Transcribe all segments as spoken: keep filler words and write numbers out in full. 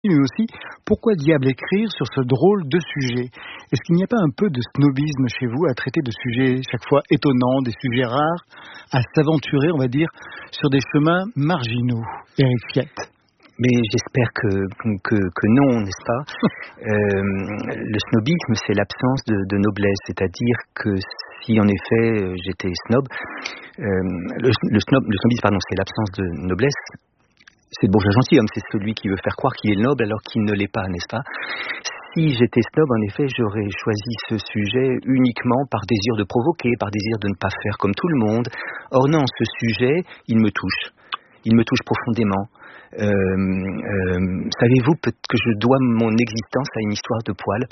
mais aussi pourquoi diable écrire sur ce drôle de sujet? Est-ce qu'il n'y a pas un peu de snobisme chez vous à traiter de sujets chaque fois étonnants, des sujets rares, à s'aventurer, on va dire, sur des chemins marginaux? Éric Fiette. Mais j'espère que, que, que non, n'est-ce pas? euh, Le snobisme, c'est l'absence de, de noblesse, c'est-à-dire que si en effet j'étais snob, euh, le, le, snob, le snobisme, pardon, c'est l'absence de noblesse. C'est le bourgeois gentilhomme, c'est celui qui veut faire croire qu'il est noble alors qu'il ne l'est pas, n'est-ce pas? Si j'étais snob, en effet, j'aurais choisi ce sujet uniquement par désir de provoquer, par désir de ne pas faire comme tout le monde. Or non, ce sujet, il me touche. Il me touche profondément. Euh, euh, savez-vous que je dois mon existence à une histoire de poils?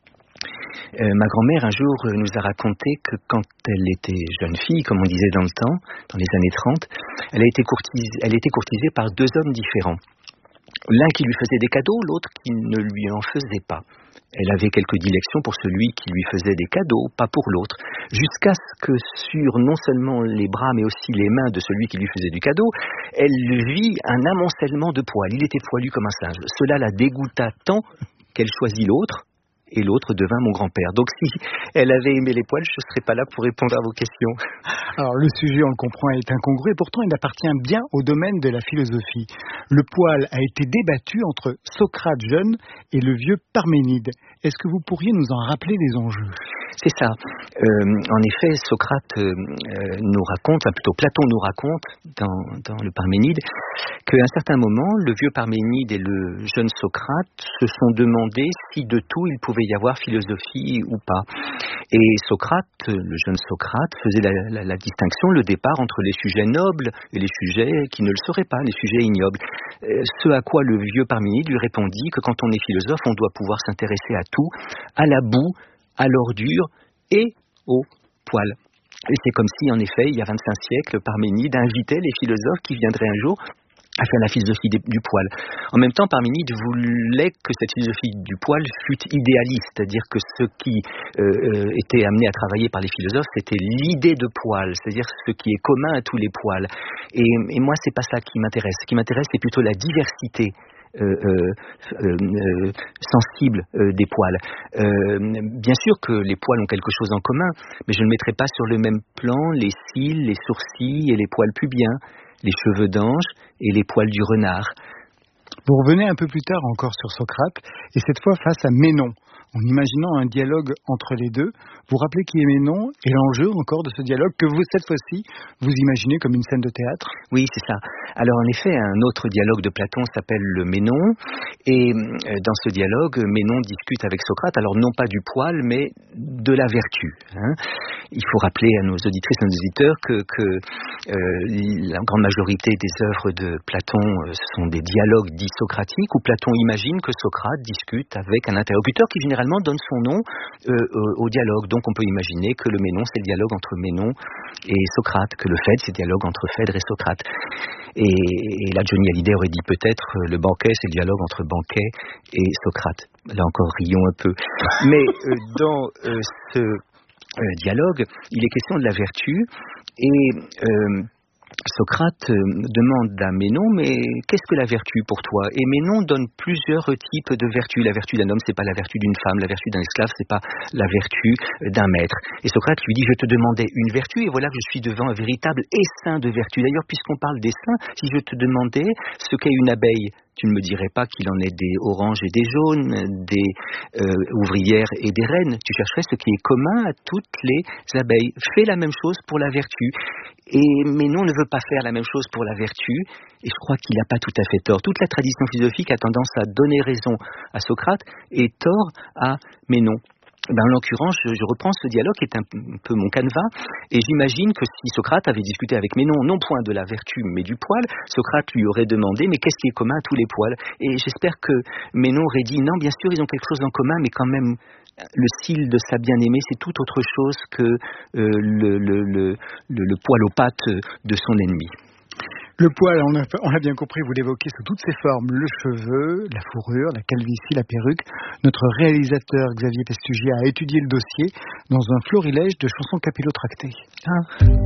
Euh, ma grand-mère un jour nous a raconté que quand elle était jeune fille, comme on disait dans le temps, dans les années trente, elle a été courtisée, elle était courtisée par deux hommes différents. L'un qui lui faisait des cadeaux, l'autre qui ne lui en faisait pas. Elle avait quelques dilections pour celui qui lui faisait des cadeaux, pas pour l'autre, jusqu'à ce que sur non seulement les bras mais aussi les mains de celui qui lui faisait du cadeau, elle vit un amoncellement de poils. Il était poilu comme un singe. Cela la dégoûta tant qu'elle choisit l'autre, et l'autre devint mon grand-père. Donc si elle avait aimé les poils, je ne serais pas là pour répondre à vos questions. Alors le sujet, on le comprend, est incongru, et pourtant il appartient bien au domaine de la philosophie. Le poil a été débattu entre Socrate jeune et le vieux Parménide. Est-ce que vous pourriez nous en rappeler les enjeux? C'est ça. Euh, en effet, Socrate euh, nous raconte, enfin plutôt Platon nous raconte dans, dans le Parménide, qu'à un certain moment, le vieux Parménide et le jeune Socrate se sont demandé si de tout il pouvait y avoir philosophie ou pas. Et Socrate, le jeune Socrate, faisait la, la, la distinction, le départ entre les sujets nobles et les sujets qui ne le seraient pas, les sujets ignobles. Euh, ce à quoi le vieux Parménide lui répondit que quand on est philosophe, on doit pouvoir s'intéresser à tout, à la boue, à l'ordure et aux poils. Et c'est comme si, en effet, il y a vingt-cinq siècles, Parménide invitait les philosophes qui viendraient un jour à faire la philosophie du poil. En même temps, Parménide voulait que cette philosophie du poil fût idéaliste, c'est-à-dire que ce qui euh, était amené à travailler par les philosophes, c'était l'idée de poil, c'est-à-dire ce qui est commun à tous les poils. Et, et moi, c'est pas ça qui m'intéresse. Ce qui m'intéresse, c'est plutôt la diversité Euh, euh, euh, sensible euh, des poils. Euh, bien sûr que les poils ont quelque chose en commun, mais je ne mettrai pas sur le même plan les cils, les sourcils et les poils pubiens, les cheveux d'ange et les poils du renard. Vous revenez un peu plus tard encore sur Socrate, et cette fois face à Ménon, en imaginant un dialogue entre les deux. Vous rappelez qui est Ménon et l'enjeu encore de ce dialogue que vous, cette fois-ci, vous imaginez comme une scène de théâtre? Oui, c'est ça. Alors en effet, un autre dialogue de Platon s'appelle le Ménon, et dans ce dialogue, Ménon discute avec Socrate, alors non pas du poil, mais de la vertu. Hein. Il faut rappeler à nos auditrices et nos auditeurs que, que euh, la grande majorité des œuvres de Platon euh, sont des dialogues dits socratiques, où Platon imagine que Socrate discute avec un interlocuteur qui généralement donne son nom euh, au dialogue. Donc on peut imaginer que le Ménon, c'est le dialogue entre Ménon et Socrate, que le Phèdre, c'est le dialogue entre Phèdre et Socrate. Et, et là, Johnny Hallyday aurait dit peut-être euh, le banquet, c'est le dialogue entre Banquet et Socrate. Là encore, rions un peu. Mais euh, dans euh, ce euh, dialogue, il est question de la vertu, et euh, Socrate demande à Ménon, mais qu'est-ce que la vertu pour toi? Et Ménon donne plusieurs types de vertus. La vertu d'un homme, c'est pas la vertu d'une femme. La vertu d'un esclave, c'est pas la vertu d'un maître. Et Socrate lui dit, je te demandais une vertu, et voilà que je suis devant un véritable essaim de vertus. D'ailleurs, puisqu'on parle d'essaim, si je te demandais ce qu'est une abeille, tu ne me dirais pas qu'il en est des oranges et des jaunes, des euh, ouvrières et des reines. Tu chercherais ce qui est commun à toutes les abeilles. Fais la même chose pour la vertu. Et Ménon ne veut pas faire la même chose pour la vertu, et je crois qu'il n'a pas tout à fait tort. Toute la tradition philosophique a tendance à donner raison à Socrate et tort à Ménon. Ben, en l'occurrence, je, je reprends ce dialogue qui est un peu mon canevas, et j'imagine que si Socrate avait discuté avec Ménon, non point de la vertu, mais du poil, Socrate lui aurait demandé, mais qu'est-ce qui est commun à tous les poils? Et j'espère que Ménon aurait dit, non, bien sûr, ils ont quelque chose en commun, mais quand même, le cil de sa bien-aimée, c'est tout autre chose que euh, le, le, le, le, le poil aux pattes de son ennemi. Le poil, on a, on a bien compris, vous l'évoquez sous toutes ses formes, le cheveu, la fourrure, la calvitie, la perruque. Notre réalisateur Xavier Pestugia a étudié le dossier dans un florilège de chansons capillotractées. Ah.